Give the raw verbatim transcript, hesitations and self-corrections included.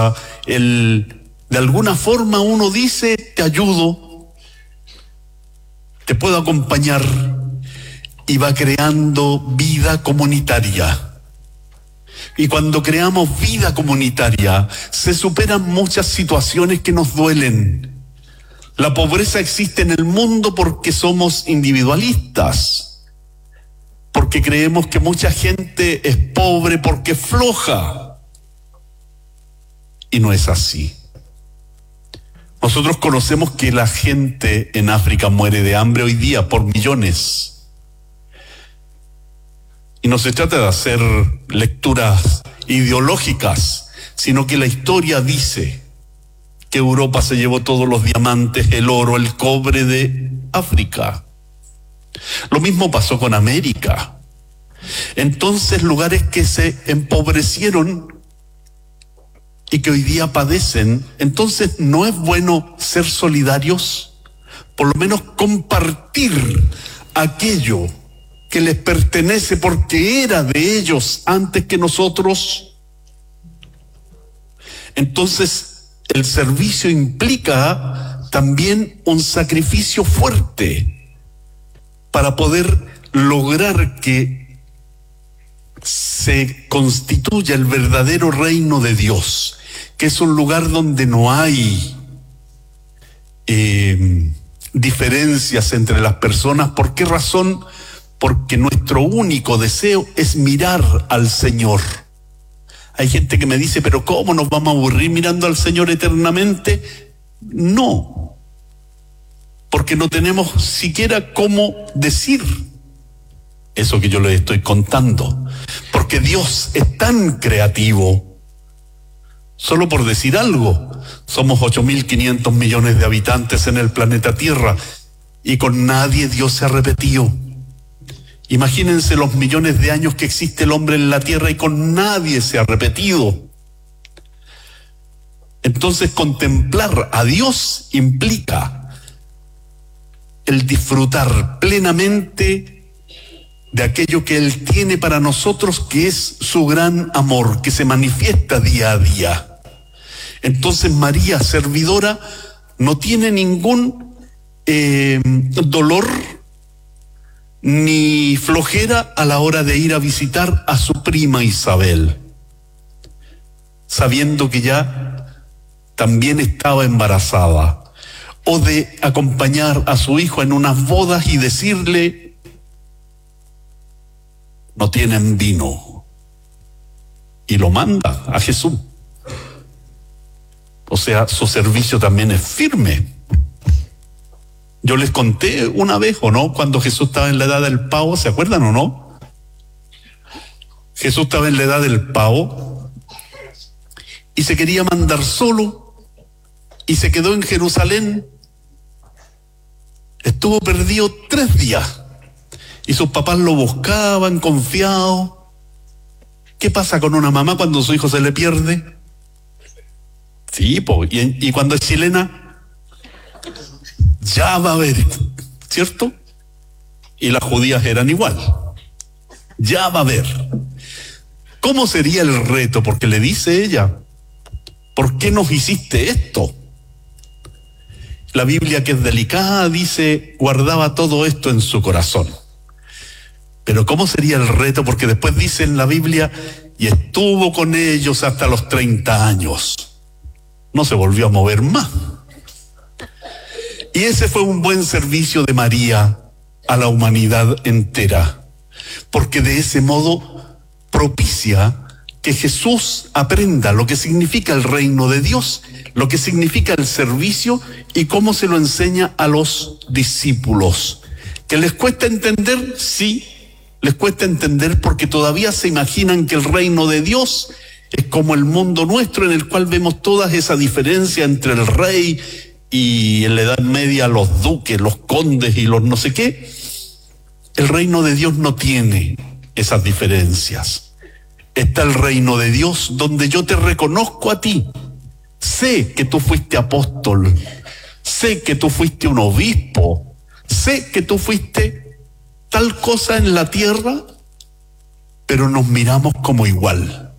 el, de alguna forma uno dice, te ayudo, te puedo acompañar, y va creando vida comunitaria. Y cuando creamos vida comunitaria, se superan muchas situaciones que nos duelen. La pobreza existe en el mundo porque somos individualistas, porque creemos que mucha gente es pobre porque es floja. Y no es así. Nosotros conocemos que la gente en África muere de hambre hoy día por millones. Y no se trata de hacer lecturas ideológicas, sino que la historia dice que Europa se llevó todos los diamantes, el oro, el cobre de África. Lo mismo pasó con América. Entonces, lugares que se empobrecieron y que hoy día padecen, entonces, ¿no es bueno ser solidarios? Por lo menos compartir aquello que les pertenece porque era de ellos antes que nosotros. Entonces, el servicio implica también un sacrificio fuerte para poder lograr que se constituya el verdadero reino de Dios, que es un lugar donde no hay eh, diferencias entre las personas. ¿Por qué razón? Porque nuestro único deseo es mirar al Señor. Hay gente que me dice, pero ¿cómo nos vamos a aburrir mirando al Señor eternamente? No, porque no tenemos siquiera cómo decir eso que yo les estoy contando, porque Dios es tan creativo. Solo por decir algo, somos ocho mil quinientos millones de habitantes en el planeta Tierra y con nadie Dios se ha repetido. Imagínense los millones de años que existe el hombre en la tierra y con nadie se ha repetido. Entonces, contemplar a Dios implica el disfrutar plenamente de aquello que Él tiene para nosotros, que es su gran amor, que se manifiesta día a día. Entonces, María, servidora, no tiene ningún eh, dolor ni flojera a la hora de ir a visitar a su prima Isabel, sabiendo que ya también estaba embarazada, o de acompañar a su hijo en unas bodas y decirle, no tienen vino, y lo manda a Jesús. O sea, su servicio también es firme. Yo les conté una vez, ¿o no? Cuando Jesús estaba en la edad del pavo, ¿se acuerdan o no? Jesús estaba en la edad del pavo y se quería mandar solo y se quedó en Jerusalén. Estuvo perdido tres días y sus papás lo buscaban confiados. ¿Qué pasa con una mamá cuando su hijo se le pierde? Sí, po, y, y cuando es chilena, ya va a ver, ¿cierto? Y las judías eran igual. Ya va a ver. ¿Cómo sería el reto? Porque le dice ella, ¿por qué nos hiciste esto? La Biblia, que es delicada, dice, guardaba todo esto en su corazón. Pero ¿cómo sería el reto? Porque después dice en la Biblia, y estuvo con ellos hasta los treinta años. No se volvió a mover más. Y ese fue un buen servicio de María a la humanidad entera, porque de ese modo propicia que Jesús aprenda lo que significa el reino de Dios, lo que significa el servicio y cómo se lo enseña a los discípulos. ¿Que les cuesta entender? Sí, les cuesta entender porque todavía se imaginan que el reino de Dios es como el mundo nuestro, en el cual vemos toda esa diferencia entre el rey y en la Edad Media los duques, los condes y los no sé qué. El reino de Dios no tiene esas diferencias. Está el reino de Dios donde yo te reconozco a ti. Sé que tú fuiste apóstol, sé que tú fuiste un obispo, sé que tú fuiste tal cosa en la tierra, pero nos miramos como igual.